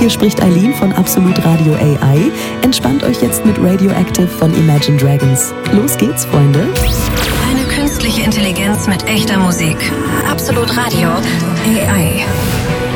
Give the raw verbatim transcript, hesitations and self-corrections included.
hier spricht Eileen von Absolut Radio A I. Entspannt euch jetzt mit Radioactive von Imagine Dragons. Los geht's, Freunde. Eine künstliche Intelligenz mit echter Musik. Absolut Radio A I.